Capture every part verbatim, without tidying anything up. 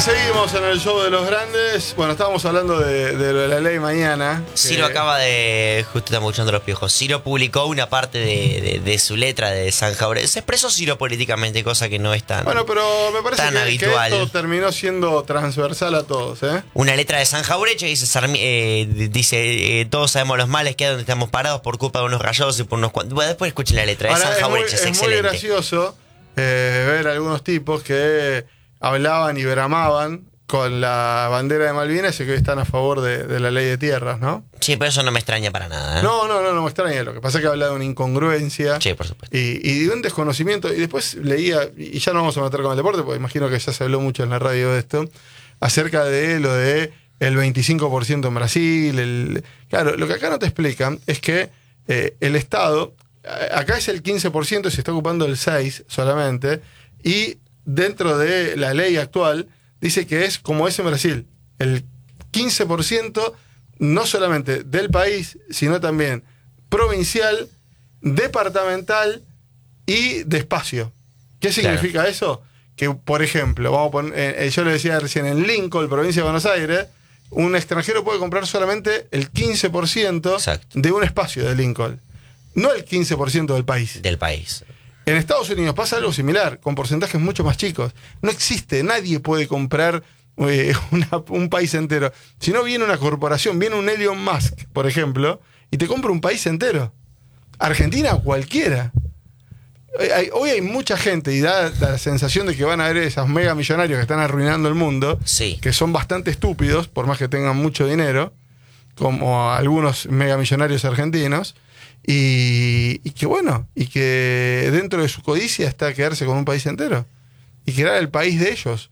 Seguimos en el show de los grandes. Bueno, estábamos hablando de, de la ley mañana. Ciro que... acaba de... Justo estamos escuchando los piojos. Ciro publicó una parte de, de, de su letra de San Jauregui. Se expresó Ciro políticamente, cosa que no es tan Bueno, pero me parece tan que, habitual. que esto terminó siendo transversal a todos, ¿eh? Una letra de San Jauregui que dice, eh, dice eh, todos sabemos los males que hay donde estamos parados por culpa de unos rayados y por unos cuantos. Bueno, después escuchen la letra de Ahora, San Jauregui, es, es, es excelente. Es muy gracioso eh, ver algunos tipos que hablaban y bramaban con la bandera de Malvinas y que hoy están a favor de, de la ley de tierras, ¿no? Sí, pero eso no me extraña para nada, ¿eh? No, no, no, no me extraña. Lo que pasa es que habla de una incongruencia. Sí, por supuesto. Y, y de un desconocimiento. Y después leía, y ya no vamos a meter con el deporte, porque imagino que ya se habló mucho en la radio de esto, acerca de lo de el veinticinco por ciento en Brasil. El, claro, lo que acá no te explican es que eh, el Estado, acá es el quince por ciento y se está ocupando el seis por ciento solamente, y dentro de la ley actual dice que es como es en Brasil, el quince por ciento no solamente del país, sino también provincial, departamental y de espacio. ¿Qué significa claro. eso? Que, por ejemplo, vamos a poner, eh, yo le decía recién, en Lincoln, provincia de Buenos Aires, un extranjero puede comprar solamente el quince por ciento Exacto. de un espacio de Lincoln, no el quince por ciento del país. Del país. En Estados Unidos pasa algo similar, con porcentajes mucho más chicos. No existe, nadie puede comprar eh, una, un país entero. Si no viene una corporación, viene un Elon Musk, por ejemplo, y te compra un país entero. Argentina, cualquiera. Hoy hay, hoy hay mucha gente y da, da la sensación de que van a haber esos mega millonarios que están arruinando el mundo, sí. que son bastante estúpidos, por más que tengan mucho dinero, como algunos mega millonarios argentinos. Y, y que bueno, y que dentro de su codicia está quedarse con un país entero y crear el país de ellos.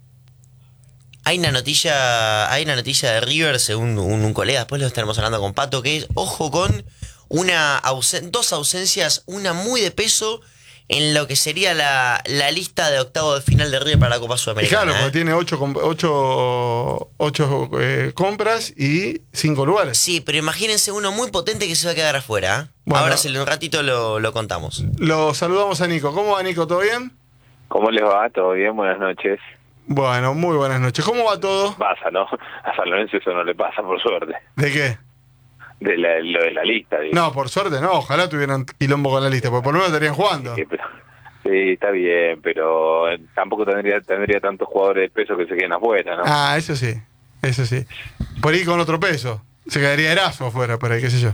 Hay una noticia, hay una noticia de River, según un, un colega, después lo estaremos hablando con Pato, que es, ojo con una ausen dos ausencias, una muy de peso en lo que sería la, la lista de octavo de final de River para la Copa Sudamericana. Y claro, ¿eh? porque tiene ocho, ocho, ocho eh, compras y cinco lugares. Sí, pero imagínense uno muy potente que se va a quedar afuera. ¿eh? Bueno, ahora en un ratito lo, lo contamos. Lo saludamos a Nico. ¿Cómo va, Nico? ¿Todo bien? ¿Cómo les va? ¿Todo bien? Buenas noches. Bueno, muy buenas noches. ¿Cómo va todo? Pasa, ¿no? A San Lorenzo eso no le pasa, por suerte. ¿De qué? De la, lo de la lista. Digo. No, por suerte no. Ojalá tuvieran quilombo con la lista, porque por lo menos estarían jugando. Sí, pero... Sí, está bien, pero tampoco tendría tendría tantos jugadores de peso que se queden afuera, ¿no? Ah, eso sí, eso sí. Por ahí con otro peso. Se quedaría Erazo afuera, por ahí, qué sé yo.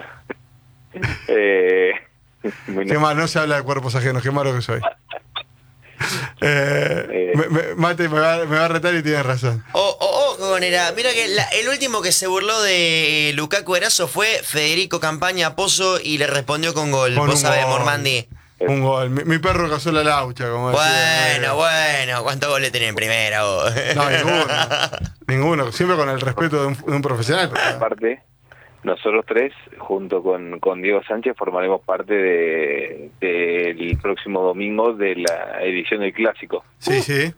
eh, qué mal, no se habla de cuerpos ajenos, qué malo que soy. Eh, eh, me, me, Mate me va, me va a retar y tiene razón. Oh, oh, oh, Gonera. Mira que la, el último que se burló de Lukaku Erazo fue Federico Campaña Pozo y le respondió con gol. Con Vos sabés, gol. Mormandi. Un gol. Mi, mi perro cazó la laucha, como Bueno, decía. bueno. ¿Cuántos goles tenés en primera vos? No, ninguno. Ninguno. Siempre con el respeto de un, de un profesional. Pero... Aparte, nosotros tres, junto con, con Diego Sánchez, formaremos parte de del próximo domingo de la edición del Clásico. Sí, sí.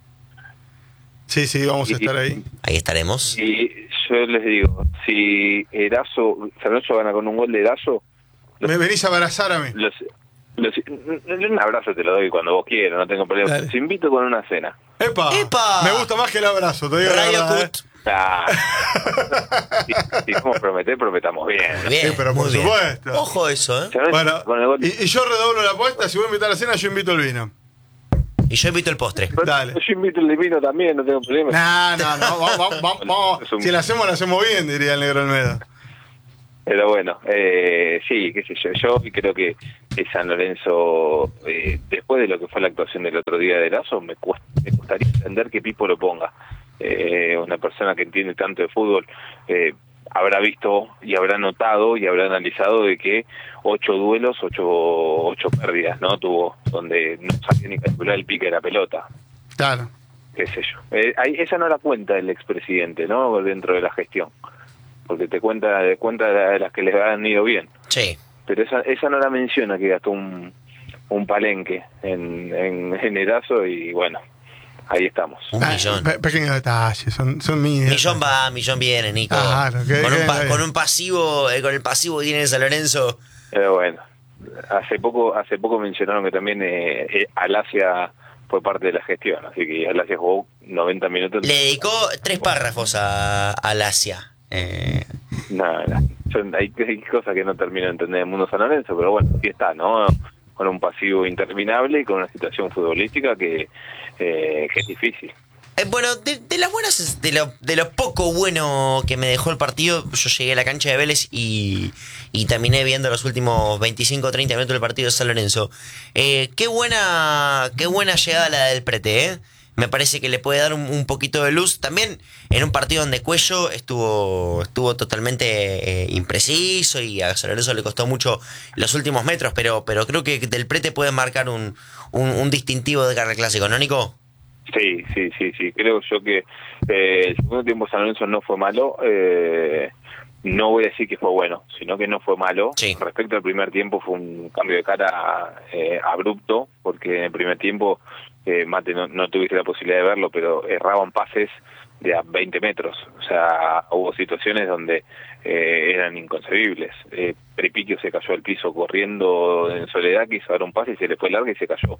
Sí, sí, vamos y, a estar ahí. Ahí estaremos. Y yo les digo, si Erazo, San Lorenzo gana con un gol de Erazo... Me venís a abrazar a mí. Los, los, un abrazo te lo doy cuando vos quieras, no tengo problema. Te invito con una cena. ¡Epa! ¡Epa! Me gusta más que el abrazo, te digo la Radio verdad, Cut. ¿eh? Ah, si, si vamos a prometer, prometamos bien. Bien, sí, pero por bien. supuesto. Ojo eso, ¿eh? Bueno, con el gol... y, y yo redoblo la apuesta, si voy a invitar a la cena, yo invito el vino. Y yo invito el postre. Pero dale. Yo invito el de vino también, no tengo problema. No, no, no, vamos, vamos, vamos. Un... Si la hacemos, la hacemos bien, diría el negro Almeida. Pero bueno, eh, sí, qué sé yo, yo creo que San Lorenzo, eh, después de lo que fue la actuación del otro día de Erazo, me, cuesta, me gustaría entender que Pipo lo ponga. Eh, una persona que entiende tanto de fútbol eh, habrá visto y habrá notado y habrá analizado de que ocho duelos, ocho, ocho pérdidas, ¿no? Tuvo, donde no sabía ni calcular el pique de la pelota. Claro. Qué sé yo. Eh, ahí, esa no la cuenta el expresidente, ¿no? Dentro de la gestión. Porque te cuenta de cuenta de las que les han ido bien. Sí. Pero esa esa no la menciona, que gastó un, un palenque en, en, en Erazo y bueno, ahí estamos. Un Ah, millón. pe pequeños detalles, son, son mini. Millón va, millón viene, Nico. Claro, que, con, un que, pa que. con un pasivo, eh, con el pasivo que tiene San Lorenzo. Pero bueno, hace poco hace poco mencionaron que también eh, eh, Alasia fue parte de la gestión, así que el Asia jugó noventa minutos. Le dedicó tres párrafos a, al Asia. Eh... Nada, no, no. Hay, hay cosas que no termino de entender en el mundo San Lorenzo, pero bueno, aquí está, ¿no? Con un pasivo interminable y con una situación futbolística que, eh, que es difícil. Eh, bueno, de, de las buenas, de lo, de lo poco bueno que me dejó el partido, yo llegué a la cancha de Vélez y, y terminé viendo los últimos veinticinco o treinta minutos del partido de San Lorenzo. Eh, qué buena, qué buena llegada la del Prete, ¿eh? Me parece que le puede dar un, un poquito de luz. También en un partido donde Cuello estuvo, estuvo totalmente eh, impreciso y a San Lorenzo le costó mucho los últimos metros, pero, pero creo que del Prete puede marcar un, un, un distintivo de cara al clásico, ¿no, Nico? Sí, sí, sí, sí. Creo yo que eh, el segundo tiempo San Lorenzo no fue malo. Eh, no voy a decir que fue bueno, sino que no fue malo. Sí. Respecto al primer tiempo fue un cambio de cara eh, abrupto, porque en el primer tiempo, eh, Mate, no, no tuviste la posibilidad de verlo, pero erraban pases de a veinte metros. O sea, hubo situaciones donde eh, eran inconcebibles. Eh, Trepiquio se cayó al piso corriendo en soledad, quiso dar un pase y se le fue larga y se cayó.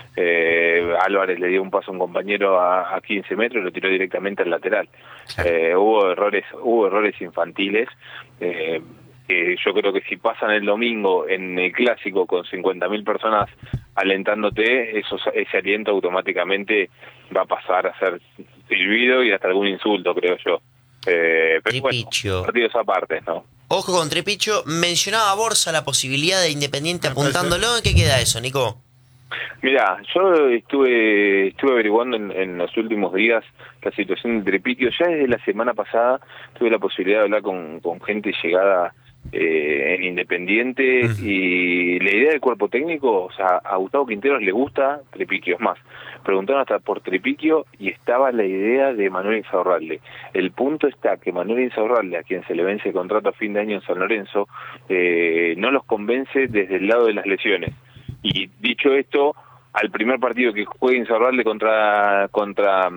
Eh, Álvarez le dio un paso a un compañero a, a quince metros y lo tiró directamente al lateral. Eh, hubo errores, hubo errores infantiles. Eh, Eh, yo creo que si pasan el domingo en el clásico con cincuenta mil personas alentándote, eso, ese aliento automáticamente va a pasar a ser silbido y hasta algún insulto, creo yo. Eh, pero Tripicho. Bueno, partidos aparte, ¿no? Ojo con Trepicho. Mencionaba Borsa la posibilidad de Independiente apuntándolo. ¿En qué queda eso, Nico? Mira, yo estuve estuve averiguando en, en los últimos días la situación de Trepiquio. Ya desde la semana pasada tuve la posibilidad de hablar con, con gente llegada eh, en Independiente uh-huh. y la idea del cuerpo técnico, o sea, a Gustavo Quinteros le gusta Trepiquio. Es más, preguntaron hasta por Trepiquio y estaba la idea de Manuel Insaurralde. El punto está que Manuel Insaurralde, a quien se le vence el contrato a fin de año en San Lorenzo, eh, no los convence desde el lado de las lesiones. Y dicho esto, al primer partido que juegue Insaurralde contra contra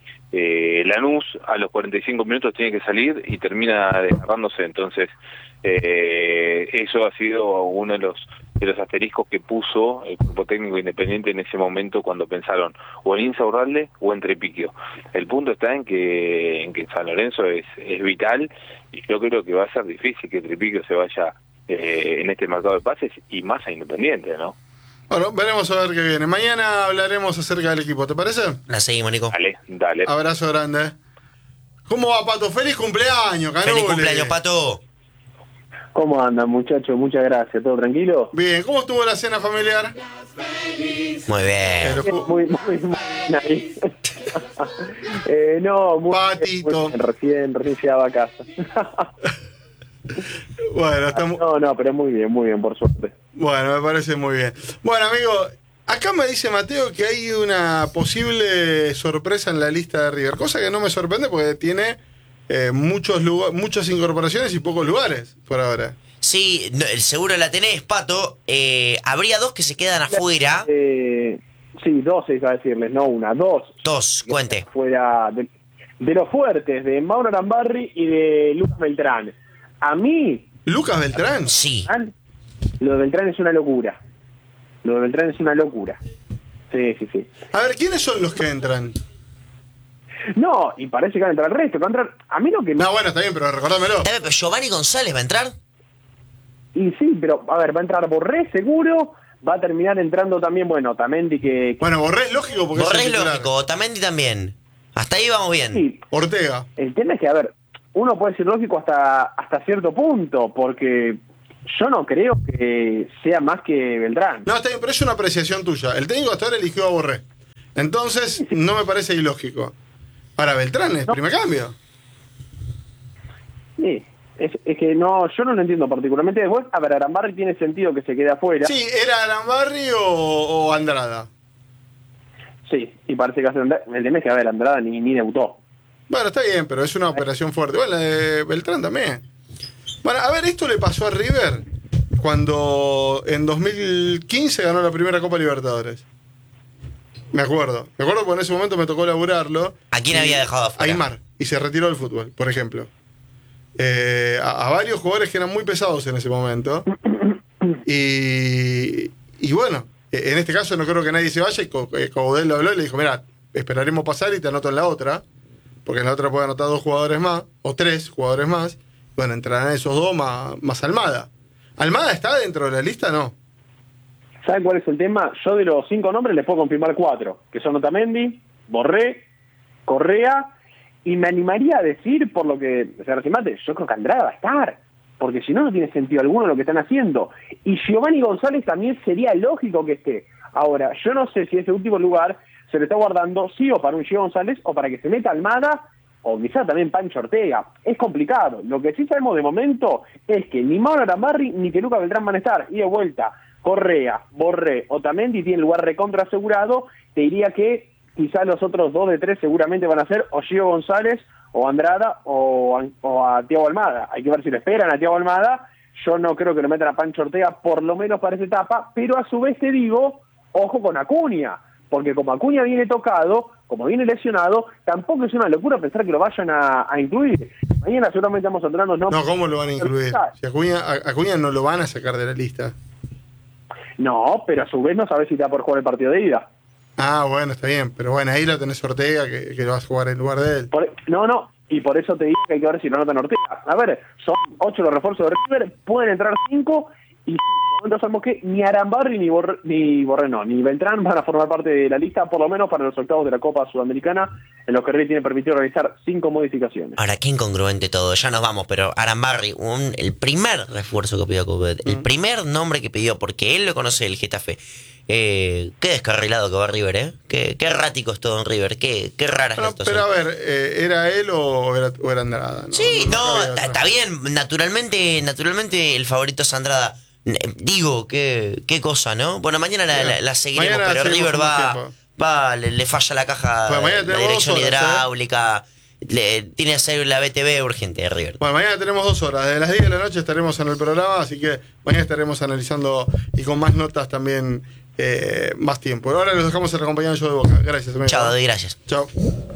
eh, Lanús, a los cuarenta y cinco minutos tiene que salir y termina desgarrándose. Entonces, eh, eso ha sido uno de los de los asteriscos que puso el cuerpo técnico Independiente en ese momento cuando pensaron o en Insaurralde o en Trepiquio. El punto está en que en que San Lorenzo es, es vital y yo creo que va a ser difícil que Trepiquio se vaya eh, en este mercado de pases y más a Independiente, ¿no? Bueno, veremos a ver qué viene. Mañana hablaremos acerca del equipo, ¿te parece? La seguimos, Nico. Dale, dale. Abrazo grande. ¿Cómo va, Pato? ¡Feliz cumpleaños, Canule! ¡Feliz cumpleaños, Pato! ¿Cómo andan, muchachos? Muchas gracias. ¿Todo tranquilo? Bien. ¿Cómo estuvo la cena familiar? Muy bien. Muy, muy, muy bien ahí. eh, no, muy Patito. Bien, recién, recién llegaba a casa. Bueno, estamos... No, no, pero muy bien, muy bien, por suerte. Bueno, me parece muy bien. Bueno, amigo, acá me dice Mateo que hay una posible sorpresa en la lista de River, cosa que no me sorprende porque tiene eh, muchos lugar, muchas incorporaciones y pocos lugares por ahora. Sí, no, el seguro la tenés, Pato. Eh, habría dos que se quedan afuera. Eh, sí, dos iba a decirles, no una, dos. Dos, cuente. Fuera de, de los fuertes, de Mauro Arambarri y de Lucas Beltrán. A mí... ¿Lucas Beltrán? Sí. Lo de Beltrán es una locura. Lo de Beltrán es una locura. Sí, sí, sí. A ver, ¿quiénes son los que entran? No, y parece que va a entrar el resto. Va a entrar... A mí lo que... No, bueno, está bien, pero recordámelo. Eh, pero Giovanni González va a entrar. Y sí, pero, a ver, va a entrar Borré seguro. Va a terminar entrando también, bueno, Otamendi que... Bueno, Borré es lógico porque Borré es es el lógico, Otamendi también. Hasta ahí vamos bien. Sí. Ortega. El tema es que, a ver, uno puede ser lógico hasta hasta cierto punto, porque yo no creo que sea más que Beltrán. No, está bien, pero es una apreciación tuya. El técnico hasta ahora eligió a Borré. Entonces, no me parece ilógico. Ahora, Beltrán es no. primer cambio. Sí, es, es que no, yo no lo entiendo particularmente. Después, a ver, Arambarri tiene sentido que se quede afuera. Sí, ¿era Arambarri o, o Andrada? Sí, y parece que hace Andrada. El tema es que, a ver, Andrada ni, ni debutó. Bueno, está bien, pero es una operación fuerte. Bueno, la de Beltrán también. Bueno, a ver, esto le pasó a River cuando en dos mil quince ganó la primera Copa Libertadores. Me acuerdo. Me acuerdo porque en ese momento me tocó laburarlo. ¿A quién había dejado afuera? Aymar. Y se retiró del fútbol, por ejemplo. Eh, a, a varios jugadores que eran muy pesados en ese momento. Y, y bueno, Eh, en este caso no creo que nadie se vaya y Caudel lo habló y le dijo, mira, esperaremos pasar y te anoto en la otra, porque en la otra puede anotar dos jugadores más, o tres jugadores más. Bueno, entrarán esos dos más, más Almada. ¿Almada está dentro de la lista? No. ¿Saben cuál es el tema? Yo de los cinco nombres les puedo confirmar cuatro, que son Otamendi, Borré, Correa, y me animaría a decir, por lo que se remate, yo creo que Andrada va a estar, porque si no, no tiene sentido alguno lo que están haciendo. Y Giovanni González también sería lógico que esté. Ahora, yo no sé si ese último lugar se le está guardando sí o para un Gio González o para que se meta Almada o quizá también Pancho Ortega. Es complicado. Lo que sí sabemos de momento es que ni Mauro Arambarri ni que Lucas Beltrán van a estar. Y de vuelta, Correa, Borré, Otamendi tiene lugar recontra asegurado. Te diría que quizá los otros dos de tres seguramente van a ser o Gio González o Andrada o, o a Thiago Almada. Hay que ver si lo esperan a Thiago Almada. Yo no creo que lo metan a Pancho Ortega, por lo menos para esa etapa, pero a su vez te digo, ojo con Acuña, porque como Acuña viene tocado, como viene lesionado, tampoco es una locura pensar que lo vayan a, a incluir. Mañana seguramente vamos a entrarnos... No, no, ¿cómo lo van a incluir? Si Acuña, a, Acuña no lo van a sacar de la lista. No, pero a su vez no sabes si te va por jugar el partido de ida. Ah, bueno, está bien, pero bueno, ahí lo tenés Ortega, que, que lo vas a jugar en lugar de él. Por, no, no, y por eso te digo que hay que ver si lo anotan Ortega. A ver, son ocho los refuerzos de River, pueden entrar cinco, y no sabemos que ni Arambarri ni Borré, ni Borré no, ni Beltrán van a formar parte de la lista, por lo menos para los octavos de la Copa Sudamericana, en los que River tiene permitido realizar cinco modificaciones. Ahora, qué incongruente todo, ya nos vamos, pero Arambarri, un, el primer refuerzo que pidió Coudet, mm. el primer nombre que pidió, porque él lo conoce del Getafe. Eh, qué descarrilado que va River, ¿eh? Qué, qué errático es todo en River, qué, qué rara es la situación. Pero a ver, eh, ¿era él o era, o era Andrada? ¿No? Sí, no, no, está no, bien, naturalmente, naturalmente el favorito es Andrada. Digo, qué, qué cosa, ¿no? Bueno, mañana la, la, la seguiremos, mañana pero River va, va le, le falla la caja, bueno, la dirección horas, hidráulica, ¿eh? le, tiene que hacer la B T V urgente de River. Bueno, mañana tenemos dos horas, desde las diez de la noche estaremos en el programa, así que mañana estaremos analizando y con más notas también, eh, más tiempo. Ahora los dejamos en la compañía de Yo de Boca. Gracias. Chao, doy gracias. Chao.